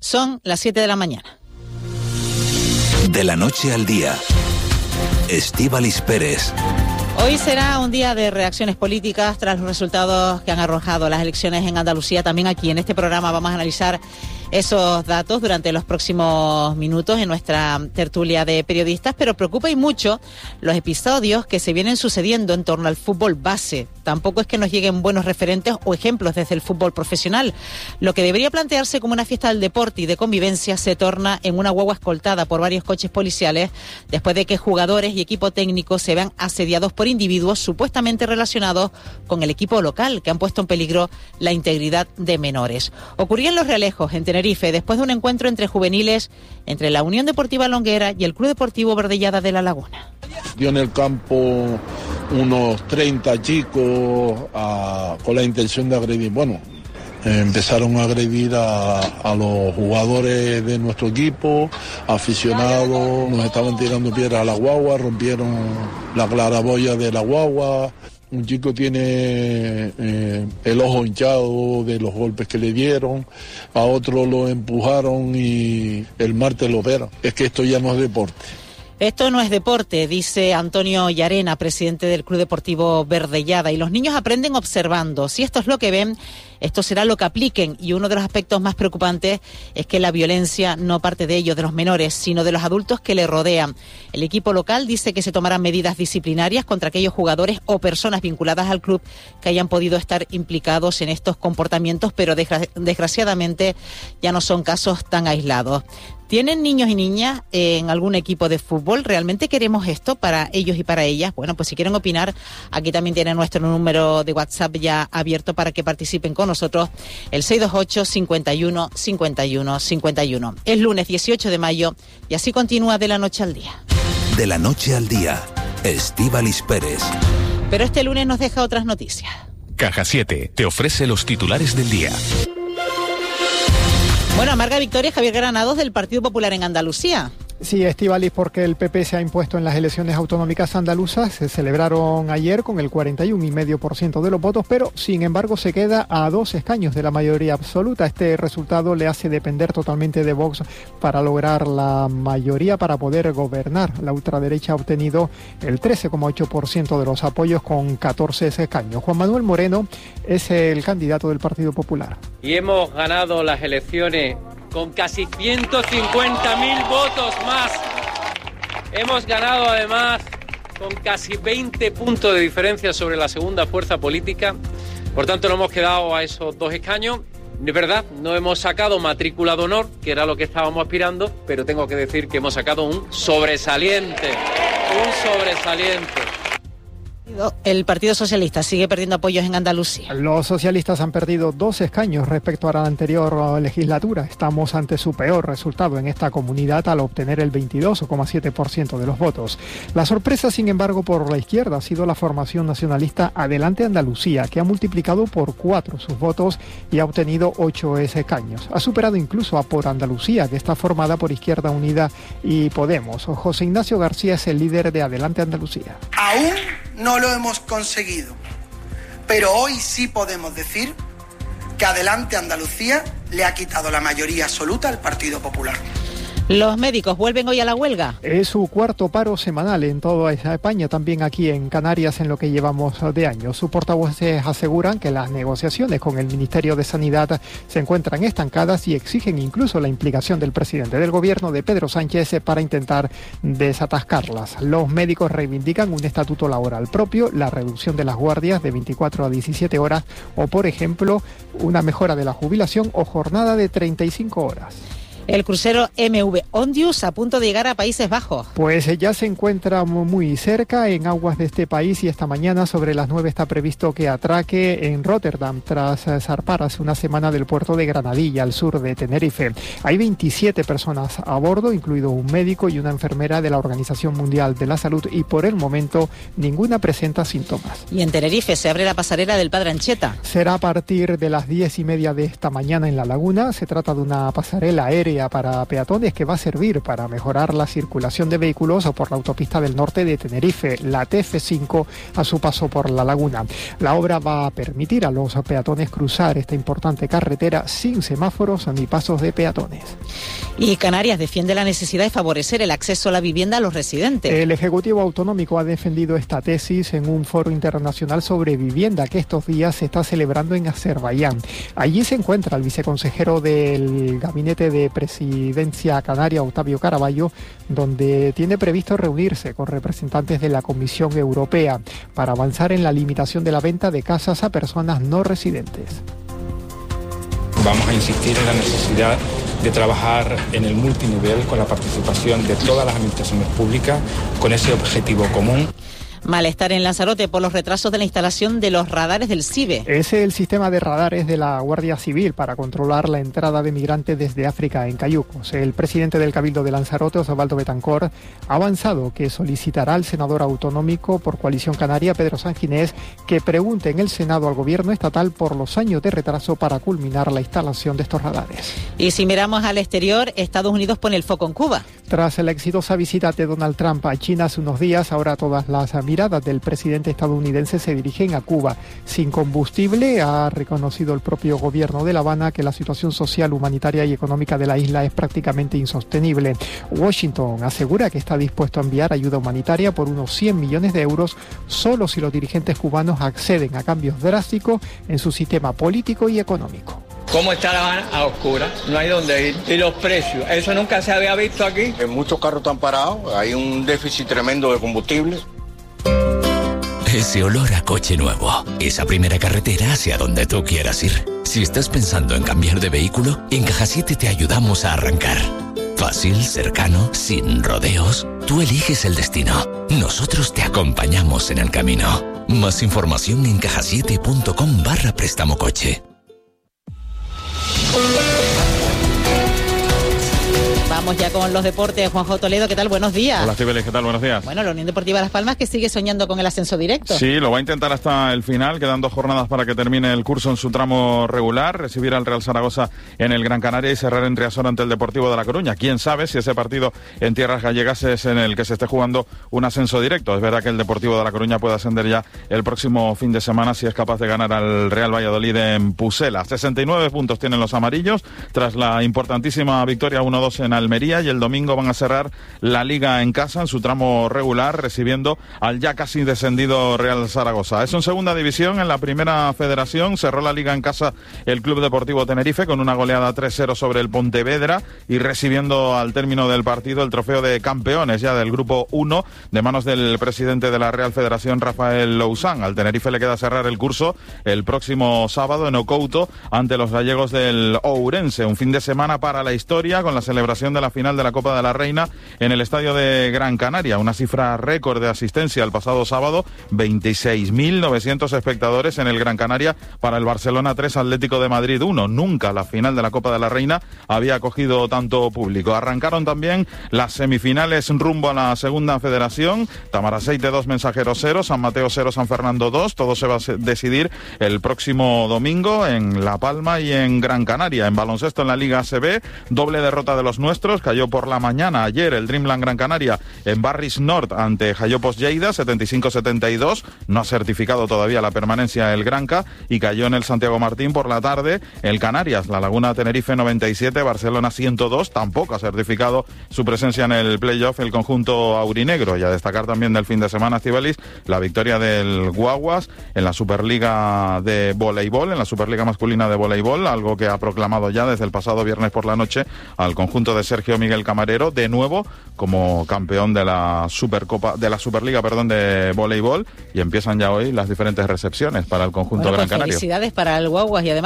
Son las 7 de la mañana. De la noche al día, Estíbaliz Pérez. Hoy será un día de reacciones políticas tras los resultados que han arrojado las elecciones en Andalucía. También aquí en este programa vamos a analizar esos datos durante los próximos minutos en nuestra tertulia de periodistas, pero preocupa y mucho los episodios que se vienen sucediendo en torno al fútbol base. Tampoco es que nos lleguen buenos referentes o ejemplos desde el fútbol profesional. Lo que debería plantearse como una fiesta del deporte y de convivencia se torna en una guagua escoltada por varios coches policiales después de que jugadores y equipo técnico se vean asediados por individuos supuestamente relacionados con el equipo local, que han puesto en peligro la integridad de menores. Ocurrió en Los Realejos, en Tenerife, después de un encuentro entre juveniles entre la Unión Deportiva Longuera y el Club Deportivo Verdellada de La Laguna. Dio en el campo unos 30 chicos con la intención de agredir. Bueno, empezaron a agredir a los jugadores de nuestro equipo, aficionados, nos estaban tirando piedras a la guagua, rompieron la claraboya de la guagua. Un chico tiene el ojo hinchado de los golpes que le dieron, a otro lo empujaron y el martes lo operan. Es que esto ya no es deporte. Esto no es deporte, dice Antonio Llarena, presidente del Club Deportivo Verdellada, y los niños aprenden observando. Si esto es lo que ven, esto será lo que apliquen, y uno de los aspectos más preocupantes es que la violencia no parte de ellos, de los menores, sino de los adultos que le rodean. El equipo local dice que se tomarán medidas disciplinarias contra aquellos jugadores o personas vinculadas al club que hayan podido estar implicados en estos comportamientos, pero desgraciadamente ya no son casos tan aislados. ¿Tienen niños y niñas en algún equipo de fútbol? ¿Realmente queremos esto para ellos y para ellas? Bueno, pues si quieren opinar, aquí también tienen nuestro número de WhatsApp ya abierto para que participen con nosotros, el 628 51 51 51. Es lunes 18 de mayo y así continúa De la Noche al Día. De la Noche al Día, Estíbaliz Pérez. Pero este lunes nos deja otras noticias. Caja 7 te ofrece los titulares del día. Bueno, amarga victoria Javier Granados del Partido Popular en Andalucía. Sí, Estíbaliz, porque el PP se ha impuesto en las elecciones autonómicas andaluzas. Se celebraron ayer con el 41,5% de los votos, pero sin embargo se queda a 2 escaños de la mayoría absoluta. Este resultado le hace depender totalmente de Vox para lograr la mayoría para poder gobernar. La ultraderecha ha obtenido el 13,8% de los apoyos con 14 escaños. Juan Manuel Moreno es el candidato del Partido Popular. Y hemos ganado las elecciones con casi 150.000 votos más. Hemos ganado además con casi 20 puntos de diferencia sobre la segunda fuerza política. Por tanto, nos hemos quedado a esos 2 escaños. De verdad, no hemos sacado matrícula de honor, que era lo que estábamos aspirando, pero tengo que decir que hemos sacado un sobresaliente. Un sobresaliente. El Partido Socialista sigue perdiendo apoyos en Andalucía. Los socialistas han perdido 2 escaños respecto a la anterior legislatura. Estamos ante su peor resultado en esta comunidad al obtener el 22,7% de los votos. La sorpresa, sin embargo, por la izquierda ha sido la formación nacionalista Adelante Andalucía, que ha multiplicado por 4 sus votos y ha obtenido 8 escaños. Ha superado incluso a Por Andalucía, que está formada por Izquierda Unida y Podemos. José Ignacio García es el líder de Adelante Andalucía. Aún no lo hemos conseguido, pero hoy sí podemos decir que Adelante Andalucía le ha quitado la mayoría absoluta al Partido Popular. Los médicos vuelven hoy a la huelga. Es su 4º paro semanal en toda España, también aquí en Canarias en lo que llevamos de año. Sus portavoces aseguran que las negociaciones con el Ministerio de Sanidad se encuentran estancadas y exigen incluso la implicación del presidente del gobierno, de Pedro Sánchez, para intentar desatascarlas. Los médicos reivindican un estatuto laboral propio, la reducción de las guardias de 24 a 17 horas o, por ejemplo, una mejora de la jubilación o jornada de 35 horas. El crucero MV Ondius a punto de llegar a Países Bajos. Pues ya se encuentra muy cerca en aguas de este país y esta mañana sobre las 9 está previsto que atraque en Rotterdam tras zarpar hace una semana del puerto de Granadilla, al sur de Tenerife. Hay 27 personas a bordo, incluido un médico y una enfermera de la Organización Mundial de la Salud, y por el momento ninguna presenta síntomas. Y en Tenerife se abre la pasarela del Padre Ancheta. Será a partir de las 10:30 de esta mañana en La Laguna. Se trata de una pasarela aérea vía para peatones que va a servir para mejorar la circulación de vehículos por la autopista del norte de Tenerife, la TF5, a su paso por la laguna. La obra va a permitir a los peatones cruzar esta importante carretera sin semáforos ni pasos de peatones. Y Canarias defiende la necesidad de favorecer el acceso a la vivienda a los residentes. El Ejecutivo Autonómico ha defendido esta tesis en un foro internacional sobre vivienda que estos días se está celebrando en Azerbaiyán. Allí se encuentra el viceconsejero del Gabinete de Presidencia Canaria, Octavio Caraballo, donde tiene previsto reunirse con representantes de la Comisión Europea para avanzar en la limitación de la venta de casas a personas no residentes. Vamos a insistir en la necesidad de trabajar en el multinivel con la participación de todas las administraciones públicas con ese objetivo común. Malestar en Lanzarote por los retrasos de la instalación de los radares del CIBE. Es el sistema de radares de la Guardia Civil para controlar la entrada de migrantes desde África en Cayucos. El presidente del Cabildo de Lanzarote, Osvaldo Betancor, ha avanzado que solicitará al senador autonómico por Coalición Canaria, Pedro Sanginés, que pregunte en el Senado al gobierno estatal por los años de retraso para culminar la instalación de estos radares. Y si miramos al exterior, Estados Unidos pone el foco en Cuba. Tras la exitosa visita de Donald Trump a China hace unos días, ahora todas las miradas del presidente estadounidense se dirigen a Cuba. Sin combustible, ha reconocido el propio gobierno de La Habana que la situación social, humanitaria y económica de la isla es prácticamente insostenible. Washington asegura que está dispuesto a enviar ayuda humanitaria por unos 100 millones de euros solo si los dirigentes cubanos acceden a cambios drásticos en su sistema político y económico. ¿Cómo está La Habana? A oscuras, no hay dónde ir. Y los precios, eso nunca se había visto aquí. Muchos carros están parados, hay un déficit tremendo de combustible. Ese olor a coche nuevo, esa primera carretera hacia donde tú quieras ir. Si estás pensando en cambiar de vehículo, en Caja 7 te ayudamos a arrancar. Fácil, cercano, sin rodeos. Tú eliges el destino. Nosotros te acompañamos en el camino. Más información en cajasiete.com/préstamo coche. Vamos ya con los deportes. Juanjo Toledo, ¿qué tal? Buenos días. Hola, Estíbaliz, ¿qué tal? Buenos días. Bueno, la Unión Deportiva Las Palmas que sigue soñando con el ascenso directo. Sí, lo va a intentar hasta el final, quedan 2 jornadas para que termine el curso en su tramo regular, recibir al Real Zaragoza en el Gran Canaria y cerrar en Riazor ante el Deportivo de La Coruña. Quién sabe si ese partido en tierras gallegas es en el que se esté jugando un ascenso directo. Es verdad que el Deportivo de La Coruña puede ascender ya el próximo fin de semana si es capaz de ganar al Real Valladolid en Pucela. 69 puntos tienen los amarillos tras la importantísima victoria 1-2 en Almería, y el domingo van a cerrar la Liga en casa en su tramo regular recibiendo al ya casi descendido Real Zaragoza. Eso en segunda división. En la primera federación cerró la Liga en casa el Club Deportivo Tenerife con una goleada 3-0 sobre el Pontevedra y recibiendo al término del partido el trofeo de campeones ya del grupo 1 de manos del presidente de la Real Federación, Rafael Lousán. Al Tenerife le queda cerrar el curso el próximo sábado en Ocouto ante los gallegos del Ourense. Un fin de semana para la historia con la celebración de la final de la Copa de la Reina en el estadio de Gran Canaria, una cifra récord de asistencia el pasado sábado, 26.900 espectadores en el Gran Canaria para el Barcelona 3, Atlético de Madrid 1. Nunca la final de la Copa de la Reina había acogido tanto público. Arrancaron también las semifinales rumbo a la segunda federación, Tamaraceite 2, Mensajeros 0, San Mateo 0, San Fernando 2, todo se va a decidir el próximo domingo en La Palma y en Gran Canaria. En baloncesto en la Liga ACB, doble derrota de los nuestros, cayó por la mañana ayer el Dreamland Gran Canaria en Barris Nord ante Jayopos Lleida, 75-72, no ha certificado todavía la permanencia el Granca, y cayó en el Santiago Martín por la tarde el Canarias, La Laguna Tenerife 97, Barcelona 102, tampoco ha certificado su presencia en el playoff el conjunto aurinegro. Y a destacar también del fin de semana, Estíbaliz, la victoria del Guaguas en la Superliga de voleibol, en la Superliga masculina de voleibol, algo que ha proclamado ya desde el pasado viernes por la noche al conjunto de Sergio Miguel Camarero, de nuevo como campeón de la Superliga de voleibol, y empiezan ya hoy las diferentes recepciones para el conjunto Gran Canario. Felicidades para el Guaguas y además